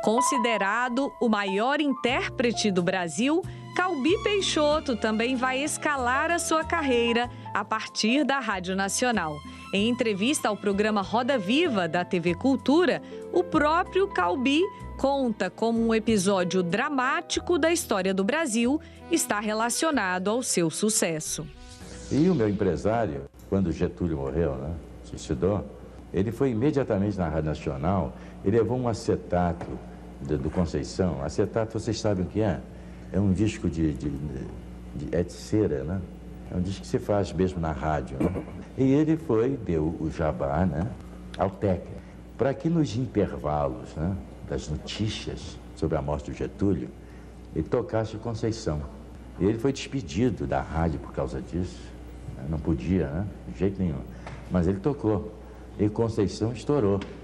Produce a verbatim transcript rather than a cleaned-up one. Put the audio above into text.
Considerado o maior intérprete do Brasil, Calbi Peixoto também vai escalar a sua carreira a partir da Rádio Nacional. Em entrevista ao programa Roda Viva da T V Cultura, o próprio Calbi conta como um episódio dramático da história do Brasil está relacionado ao seu sucesso. E o meu empresário, quando Getúlio morreu, né, suicidou, ele foi imediatamente na Rádio Nacional, ele levou um acetato do, do Conceição. Acetato, vocês sabem o que é? É um disco de, de, de, é de cera, né? É um disco que se faz mesmo na rádio, né? E ele foi, deu o jabá, né, ao técnico, para que nos intervalos, né, das notícias sobre a morte do Getúlio, ele tocasse o Conceição. E ele foi despedido da rádio por causa disso, né? Não podia, né, de jeito nenhum. Mas ele tocou, e Conceição estourou.